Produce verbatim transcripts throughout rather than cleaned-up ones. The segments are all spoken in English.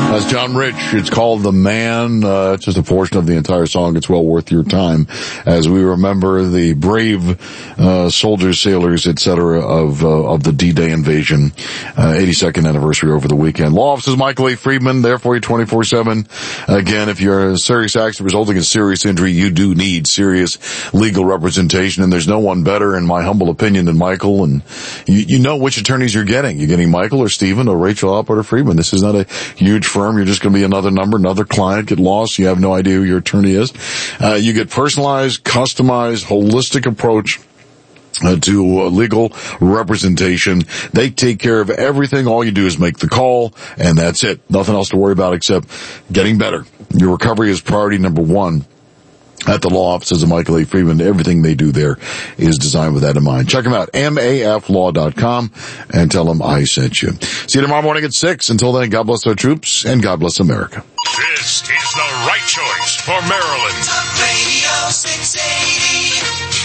That's John Rich. It's called The Man. Uh, it's just a portion of the entire song. It's well worth your time as we remember the brave uh, soldiers, sailors, et cetera of uh, of the D-Day invasion. Uh, eighty-second anniversary over the weekend. Law Office is Michael A. Friedman, there for you twenty-four seven. Again, if you're a serious accident resulting in serious injury, you do need serious legal representation, and there's no one better, in my humble opinion, than Michael. And you, you know which attorneys you're getting. You're getting Michael or Stephen or Rachel Alpert or Friedman. This is not a huge firm. You're just going to be another number, another client, get lost. You have no idea who your attorney is. Uh, you get personalized, customized, holistic approach Uh, to uh, legal representation. They take care of everything. All you do is make the call, and that's it. Nothing else to worry about except getting better. Your recovery is priority number one at the law offices of Michael A. Friedman. Everything they do there is designed with that in mind. Check them out, M A F law dot com, and tell them I sent you. See you tomorrow morning at six. Until then, God bless our troops, and God bless America. This is the right choice for Maryland. Talk Radio six eighty,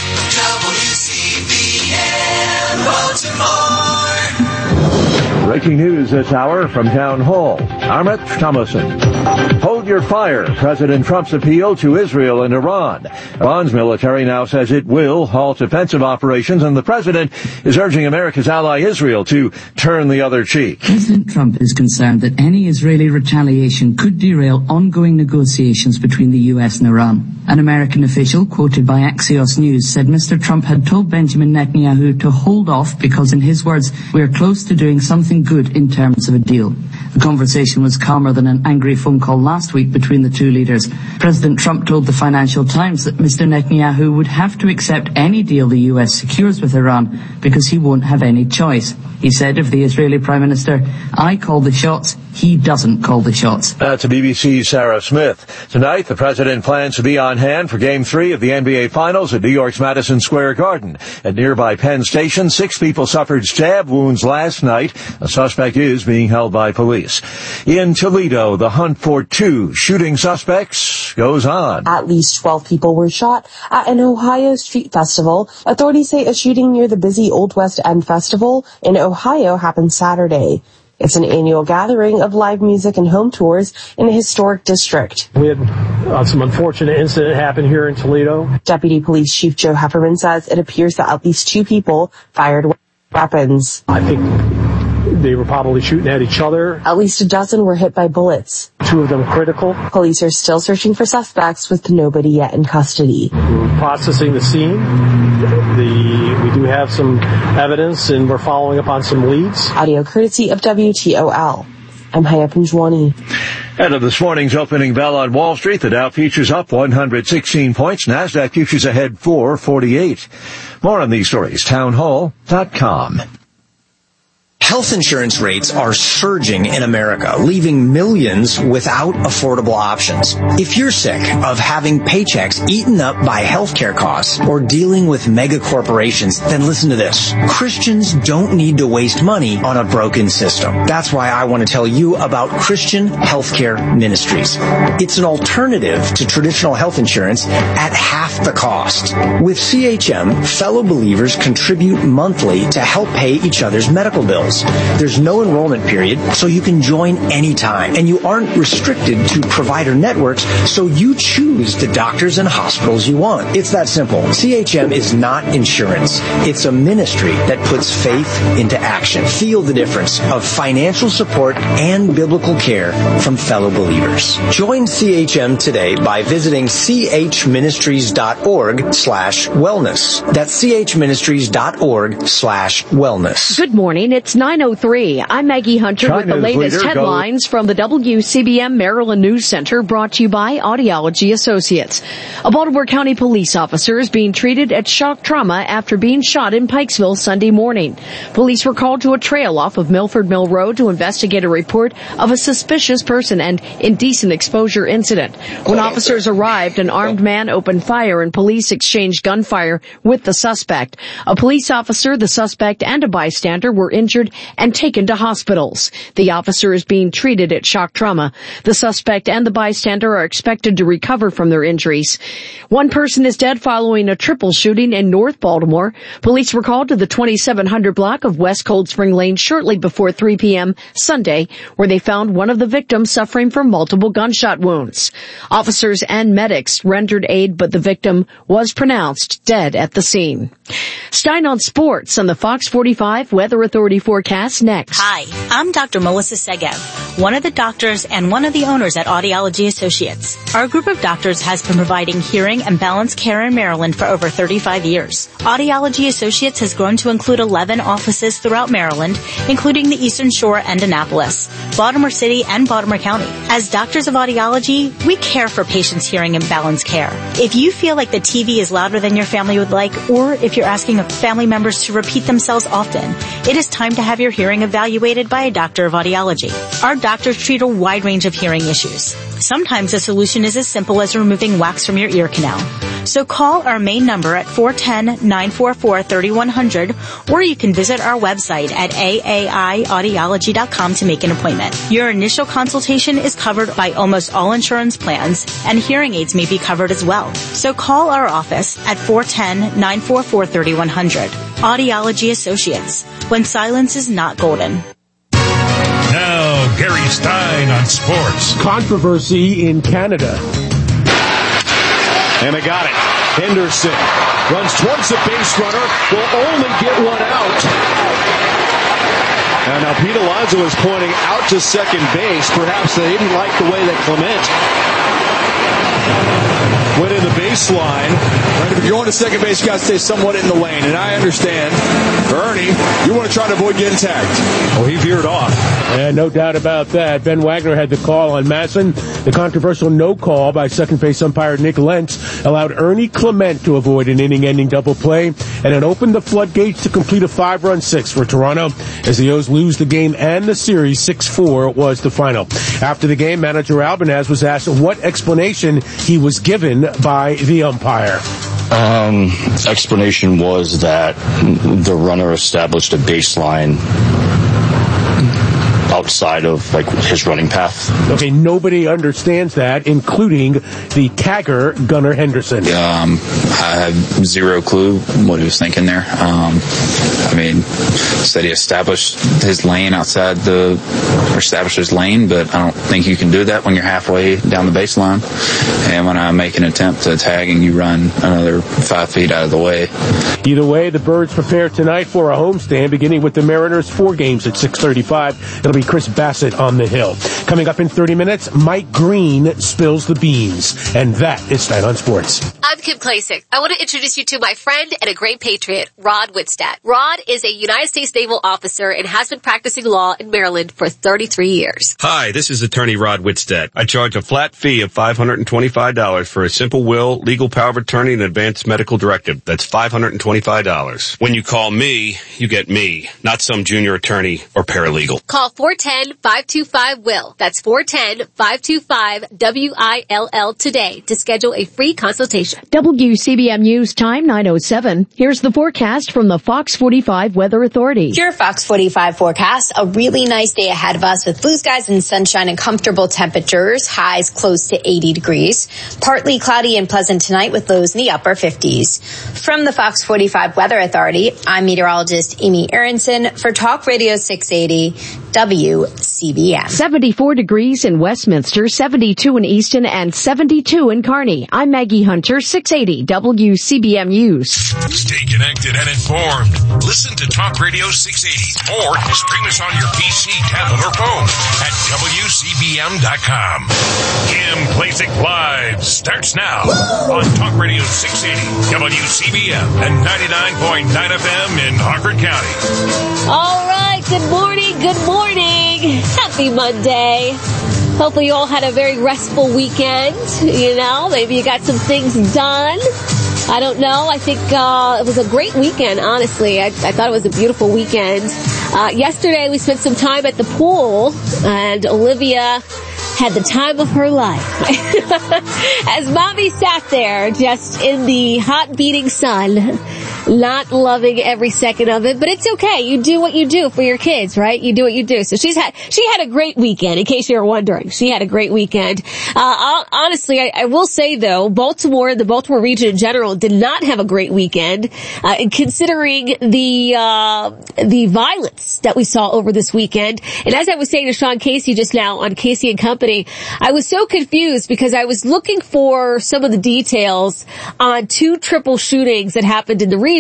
W C B N Baltimore. Breaking news this hour from Town Hall. Ahmet Thomason. Hold your fire. President Trump's appeal to Israel and Iran. Iran's military now says it will halt offensive operations, and the president is urging America's ally Israel to turn the other cheek. President Trump is concerned that any Israeli retaliation could derail ongoing negotiations between the U S and Iran. An American official, quoted by Axios News, said Mister Trump had told Benjamin Netanyahu to hold off because, in his words, we are close to doing something good in terms of a deal. The conversation was calmer than an angry phone call last week between the two leaders. President Trump told the Financial Times that Mister Netanyahu would have to accept any deal the U S secures with Iran because he won't have any choice. He said of the Israeli Prime Minister, I call the shots, he doesn't call the shots. That's a B B C's Sarah Smith. Tonight, the president plans to be on hand for Game three of the N B A Finals at New York's Madison Square Garden. At nearby Penn Station, six people suffered stab wounds last night. A suspect is being held by police. In Toledo, the hunt for two shooting suspects goes on. At least twelve people were shot at an Ohio street festival. Authorities say a shooting near the busy Old West End Festival in Ohio happened Saturday. It's an annual gathering of live music and home tours in a historic district. We had uh, some unfortunate incident happen here in Toledo. Deputy Police Chief Joe Hefferman says it appears that at least two people fired weapons. I think they were probably shooting at each other. At least a dozen were hit by bullets. Two of them critical. Police are still searching for suspects with nobody yet in custody. We're processing the scene. The, we do have some evidence, and we're following up on some leads. Audio courtesy of W T O L. I'm Haya Panjwani. Ahead of this morning's opening bell on Wall Street, the Dow futures up one hundred sixteen points. NASDAQ futures ahead four forty-eight. More on these stories, town hall dot com. Health insurance rates are surging in America, leaving millions without affordable options. If you're sick of having paychecks eaten up by healthcare costs or dealing with mega corporations, then listen to this. Christians don't need to waste money on a broken system. That's why I want to tell you about Christian Healthcare Ministries. It's an alternative to traditional health insurance at half the cost. With C H M, fellow believers contribute monthly to help pay each other's medical bills. There's no enrollment period, so you can join anytime. And you aren't restricted to provider networks, so you choose the doctors and hospitals you want. It's that simple. C H M is not insurance. It's a ministry that puts faith into action. Feel the difference of financial support and biblical care from fellow believers. Join C H M today by visiting chministries.org slash wellness. That's chministries.org slash wellness. Good morning. It's nine oh three. I'm Maggie Hunter China's with the latest headlines from the W C B M Maryland News Center, brought to you by Audiology Associates. A Baltimore County police officer is being treated at shock trauma after being shot in Pikesville Sunday morning. Police were called to a trail off of Milford Mill Road to investigate a report of a suspicious person and indecent exposure incident. When officers arrived, an armed man opened fire and police exchanged gunfire with the suspect. A police officer, the suspect, and a bystander were injured and taken to hospitals. The officer is being treated at shock trauma. The suspect and the bystander are expected to recover from their injuries. One person is dead following a triple shooting in North Baltimore. Police were called to the twenty-seven hundred block of West Cold Spring Lane shortly before three p.m. Sunday, where they found one of the victims suffering from multiple gunshot wounds. Officers and medics rendered aid, but the victim was pronounced dead at the scene. Stein on sports on the Fox forty-five Weather Authority forecast next. Hi, I'm Doctor Melissa Segev, one of the doctors and one of the owners at Audiology Associates. Our group of doctors has been providing hearing and balance care in Maryland for over thirty-five years. Audiology Associates has grown to include eleven offices throughout Maryland, including the Eastern Shore and Annapolis, Baltimore City, and Baltimore County. As doctors of audiology, we care for patients' hearing and balance care. If you feel like the T V is louder than your family would like, or if you're asking family members to repeat themselves often, it is time to have your hearing evaluated by a doctor of audiology. Our doctors treat a wide range of hearing issues. Sometimes the solution is as simple as removing wax from your ear canal. So call our main number at four one zero, nine four four, three one zero zero, or you can visit our website at A A I audiology dot com to make an appointment. Your initial consultation is covered by almost all insurance plans, and hearing aids may be covered as well. So call our office at four one zero, nine four four, three one zero zero. Audiology Associates, when silence is not golden. Now, Gary Stein on sports. Controversy in Canada. And they got it. Henderson runs towards the base runner, will only get one out. And now Pete Alonso is pointing out to second base. Perhaps they didn't like the way that Clement went in the baseline. Right, if you're going to second base, you got to stay somewhat in the lane. And I understand, Ernie, you want to try to avoid getting tagged. Well, he veered off. And no doubt about that. Ben Wagner had the call on Masson. The controversial no call by second base umpire Nick Lentz allowed Ernie Clement to avoid an inning-ending double play, and it opened the floodgates to complete a five-run six for Toronto as the O's lose the game and the series. six four was the final. After the game, manager Albanaz was asked what explanation he was given by the umpire. Um, explanation was that the runner established a baseline outside of like his running path. Okay, nobody understands that, including the tagger Gunnar Henderson. Um, I have zero clue what he was thinking there. Um, I mean, said he established his lane outside the, or established his lane, but I don't think you can do that when you're halfway down the baseline. And when I make an attempt to tag and you run another five feet out of the way. Either way, the Birds prepare tonight for a homestand, beginning with the Mariners four games at six thirty-five. It'll be Chris Bassett on the hill. Coming up in thirty minutes, Mike Green spills the beans. And that is Stein on Sports. I'm Kim Klasick. I want to introduce you to my friend and a great patriot, Rod Whitstadt. Rod is a United States naval officer and has been practicing law in Maryland for thirty-three years. Hi, this is attorney Rod Whitstadt. I charge a flat fee of five hundred twenty-five dollars for a simple will, legal power of attorney, and advanced medical directive. That's five hundred twenty-five dollars. When you call me, you get me, not some junior attorney or paralegal. Call four one zero, five two five, W I L L. That's four one zero, five two five, W I L L today to schedule a free consultation. W C B M News time nine oh seven. Here's the forecast from the Fox forty-five Weather Authority. Your Fox forty-five forecast, a really nice day ahead of us with blue skies and sunshine and comfortable temperatures, highs close to eighty degrees. Partly cloudy and pleasant tonight with lows in the upper fifties. From the Fox forty-five Weather Authority, I'm meteorologist Amy Aronson for Talk Radio six eighty W C B M. seventy-four degrees in Westminster, seventy-two in Easton, and seventy-two in Kearney. I'm Maggie Hunter, six eighty W C B M News. Stay connected and informed. Listen to Talk Radio six eighty or stream us on your P C, tablet, or phone at W C B M dot com. Kim Klasick Live starts now on Talk Radio six eighty W C B M and ninety-nine point nine F M in Harford County. All right, good morning, good morning. Happy Monday. Hopefully you all had a very restful weekend. You know, maybe you got some things done. I don't know. I think uh it was a great weekend, honestly. I, I thought it was a beautiful weekend. Uh yesterday we spent some time at the pool, and Olivia had the time of her life. As Mommy sat there just in the hot beating sun, Not loving every second of it, but it's okay. You do what you do for your kids, right? You do what you do. So she's had, she had a great weekend, in case you were wondering. She had a great weekend. Uh, honestly, I, I will say though, Baltimore, the Baltimore region in general, did not have a great weekend, uh, considering the, uh, the violence that we saw over this weekend. And as I was saying to Sean Casey just now on Casey and Company, I was so confused because I was looking for some of the details on two triple shootings that happened in the region.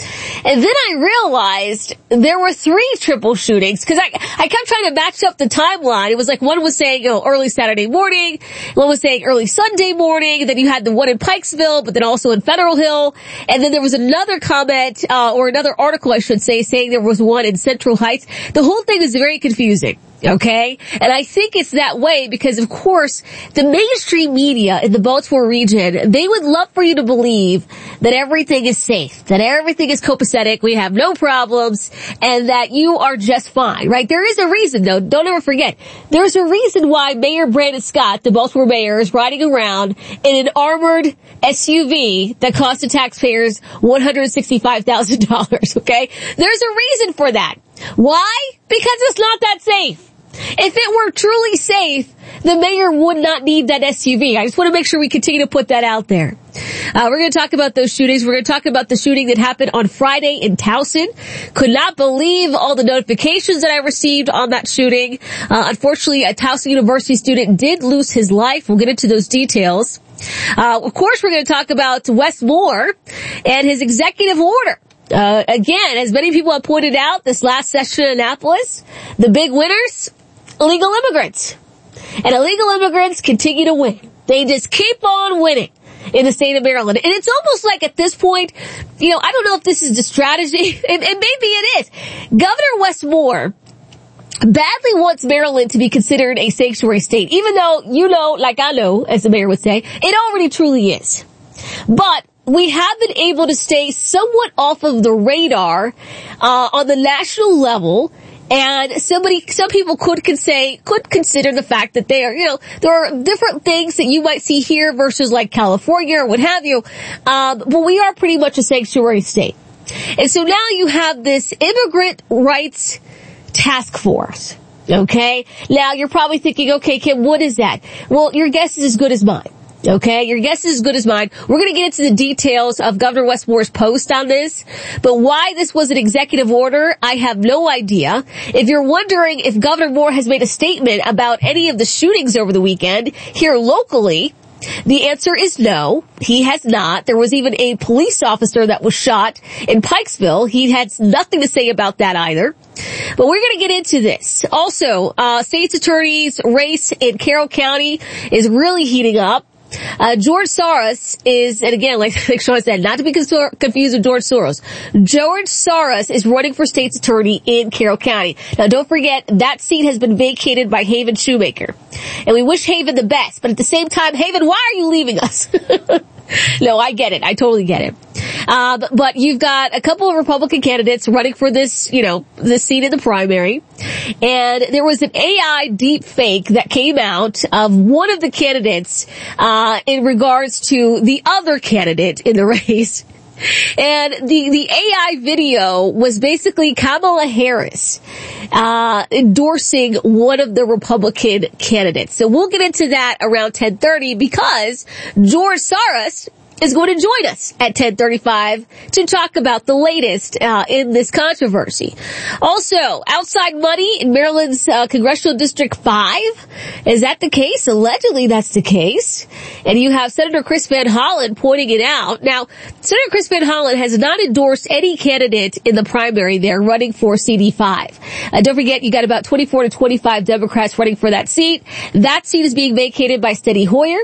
And then I realized there were three triple shootings because I, I kept trying to match up the timeline. It was like one was saying, you know, early Saturday morning, one was saying early Sunday morning, then you had the one in Pikesville, but then also in Federal Hill. And then there was another comment, uh, or another article, I should say, saying there was one in Central Heights. The whole thing is very confusing. Okay? And I think it's that way because, of course, the mainstream media in the Baltimore region, they would love for you to believe that everything is safe, that everything is copacetic, we have no problems, and that you are just fine, right? There is a reason, though. Don't ever forget. There's a reason why Mayor Brandon Scott, the Baltimore mayor, is riding around in an armored S U V that cost the taxpayers one hundred sixty-five thousand dollars, okay? There's a reason for that. Why? Because it's not that safe. If it were truly safe, the mayor would not need that S U V. I just want to make sure we continue to put that out there. Uh, we're going to talk about those shootings. We're going to talk about the shooting that happened on Friday in Towson. Could not believe all the notifications that I received on that shooting. Uh, unfortunately, a Towson University student did lose his life. We'll get into those details. Uh, of course, we're going to talk about Wes Moore and his executive order. Uh, again, as many people have pointed out this last session in Annapolis, the big winners, illegal immigrants. And illegal immigrants continue to win. They just keep on winning in the state of Maryland. And it's almost like at this point, you know, I don't know if this is the strategy, and, and maybe it is. Governor Wes Moore badly wants Maryland to be considered a sanctuary state, even though, you know, like I know, as the mayor would say, it already truly is. But we have been able to stay somewhat off of the radar uh on the national level, and somebody, some people could could say, could consider the fact that they are, you know, there are different things that you might see here versus like California or what have you, um, but we are pretty much a sanctuary state. And so now you have this immigrant rights task force. Okay? Now you're probably thinking, okay, Kim, what is that? Well, your guess is as good as mine. Okay, your guess is as good as mine. We're going to get into the details of Governor Wes Moore's post on this, but why this was an executive order, I have no idea. If you're wondering if Governor Moore has made a statement about any of the shootings over the weekend here locally, the answer is no, he has not. There was even a police officer that was shot in Pikesville. He had nothing to say about that either. But we're going to get into this. Also, uh, state's attorney's race in Carroll County is really heating up. Uh, George Soros is, and again, like, like Sean said, not to be confused with George Soros. George Soros is running for state's attorney in Carroll County. Now, don't forget, that seat has been vacated by Haven Shoemaker. And we wish Haven the best, but at the same time, Haven, why are you leaving us? No, I get it. I totally get it. Uh, but, but you've got a couple of Republican candidates running for this, you know, this seat in the primary. And there was an A I deep fake that came out of one of the candidates, uh, in regards to the other candidate in the race. And the, the A I video was basically Kamala Harris, uh, endorsing one of the Republican candidates. So we'll get into that around ten thirty because George Soros is going to join us at ten thirty-five to talk about the latest uh, in this controversy. Also, outside money in Maryland's uh, Congressional District five. Is that the case? Allegedly, that's the case. And you have Senator Chris Van Hollen pointing it out. Now, Senator Chris Van Hollen has not endorsed any candidate in the primary there running for C D five. Uh, don't forget, you got about twenty-four to twenty-five Democrats running for that seat. That seat is being vacated by Steny Hoyer.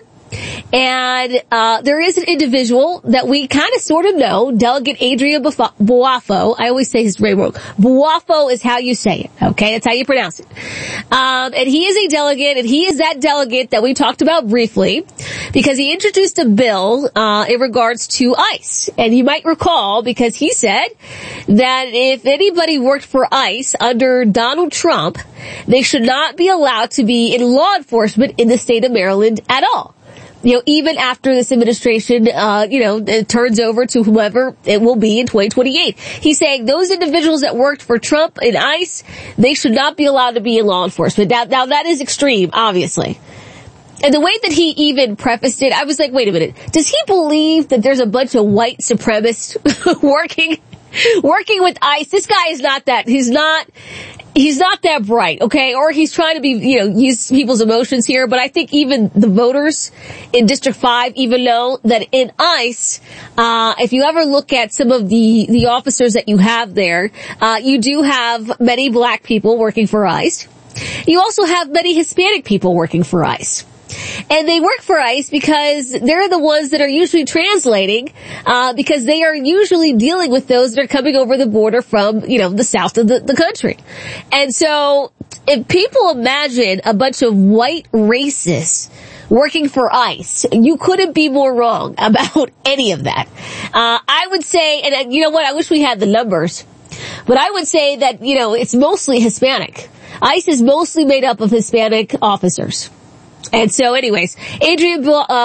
And uh there is an individual that we kind of sort of know, Delegate Adria Boafo. I always say his name wrong. Boafo is how you say it, okay? That's how you pronounce it. Um and he is a delegate, and he is that delegate that we talked about briefly because he introduced a bill uh in regards to ICE. And you might recall, because he said that if anybody worked for ICE under Donald Trump, they should not be allowed to be in law enforcement in the state of Maryland at all. you know, even after this administration, uh, you know, it turns over to whoever it will be in twenty twenty-eight. He's saying those individuals that worked for Trump and ICE, they should not be allowed to be in law enforcement. Now, now that is extreme, obviously. And the way that he even prefaced it, I was like, wait a minute. Does he believe that there's a bunch of white supremacists working, working with ICE? This guy is not that, he's not, he's not that bright, okay? Or he's trying to be, you know, use people's emotions here. But I think even the voters in District five even know that in ICE, uh, if you ever look at some of the, the officers that you have there, uh, you do have many black people working for ICE. You also have many Hispanic people working for ICE. And they work for ICE because they're the ones that are usually translating, uh, because they are usually dealing with those that are coming over the border from, you know, the south of the, the country. And so, if people imagine a bunch of white racists working for ICE, you couldn't be more wrong about any of that. Uh, I would say, and you know what, I wish we had the numbers, but I would say that, you know, it's mostly Hispanic. ICE is mostly made up of Hispanic officers. And so anyways, Adrian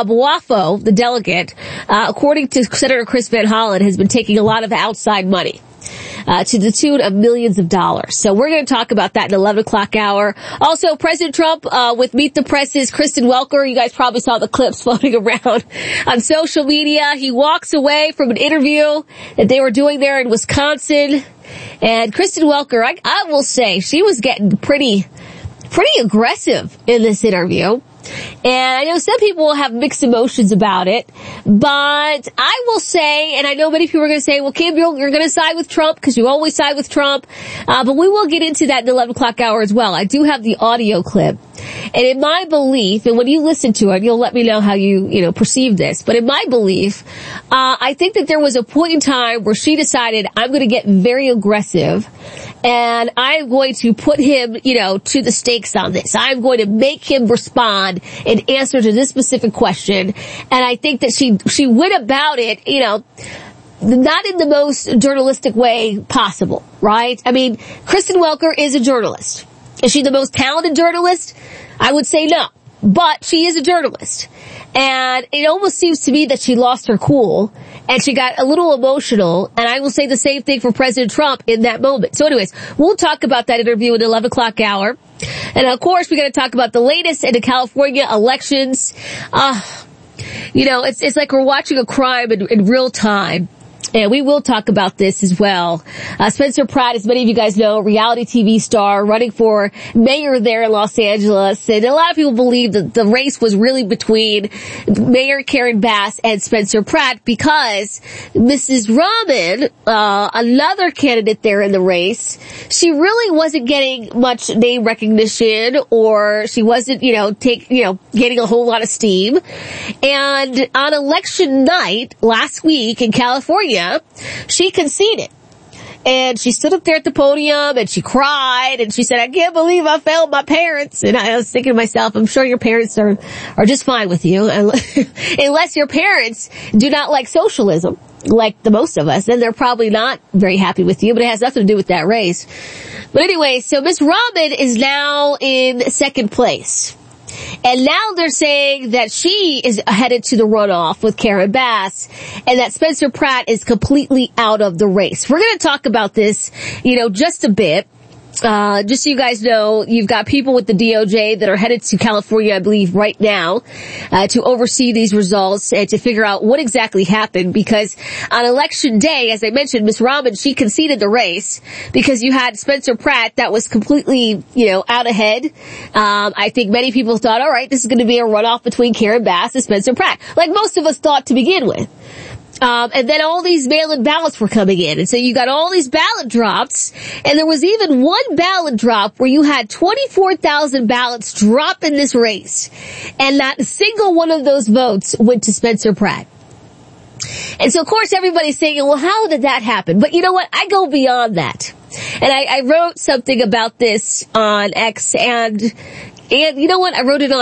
Buafo, the delegate, uh, according to Senator Chris Van Hollen, has been taking a lot of outside money, uh, to the tune of millions of dollars. So we're going to talk about that in eleven o'clock hour. Also, President Trump, uh, with Meet the Press's Kristen Welker. You guys probably saw the clips floating around on social media. He walks away from an interview that they were doing there in Wisconsin. And Kristen Welker, I, I will say, she was getting pretty, pretty aggressive in this interview. And I know some people will have mixed emotions about it, but I will say, and I know many people are going to say, well, Kim, you're, you're going to side with Trump because you always side with Trump, uh, but we will get into that in the eleven o'clock hour as well. I do have the audio clip. And in my belief, and when you listen to it, you'll let me know how you, you know, perceive this, but in my belief, uh, I think that there was a point in time where she decided, I'm going to get very aggressive, and I'm going to put him, you know, to the stakes on this. I'm going to make him respond in answer to this specific question. And I think that she, she went about it, you know, not in the most journalistic way possible, right? I mean, Kristen Welker is a journalist. Is she the most talented journalist? I would say no. But she is a journalist. And it almost seems to me that she lost her cool and she got a little emotional. And I will say the same thing for President Trump in that moment. So anyways, we'll talk about that interview in the eleven o'clock hour. And of course, we're going to talk about the latest in the California elections. Uh, you know, it's, it's like we're watching a crime in, in real time. And we will talk about this as well. Uh, Spencer Pratt, as many of you guys know, reality T V star, running for mayor there in Los Angeles. And a lot of people believe that the race was really between Mayor Karen Bass and Spencer Pratt because Missus Rahman, uh, another candidate there in the race, she really wasn't getting much name recognition, or she wasn't, you know, take, you know, getting a whole lot of steam. And on election night last week in California, she conceded. And she stood up there at the podium and she cried and she said, I can't believe I failed my parents. And I was thinking to myself, I'm sure your parents are, are just fine with you. Unless your parents do not like socialism, like the most of us, then they're probably not very happy with you, but it has nothing to do with that race. But anyway, so Miss Rahman is now in second place. And now they're saying that she is headed to the runoff with Karen Bass and that Spencer Pratt is completely out of the race. We're going to talk about this, you know, just a bit. Uh, just so you guys know, you've got people with the D O J that are headed to California, I believe, right now, uh, to oversee these results and to figure out what exactly happened, because on election day, as I mentioned, Miss Rahman, she conceded the race because you had Spencer Pratt that was completely, you know, out ahead. Um, I think many people thought, all right, this is going to be a runoff between Karen Bass and Spencer Pratt, like most of us thought to begin with. Um, and then all these mail-in ballots were coming in. And so you got all these ballot drops. And there was even one ballot drop where you had twenty-four thousand ballots drop in this race. And not a single one of those votes went to Spencer Pratt. And so, of course, everybody's saying, well, how did that happen? But you know what? I go beyond that. And I, I wrote something about this on X. And, and you know what? I wrote it on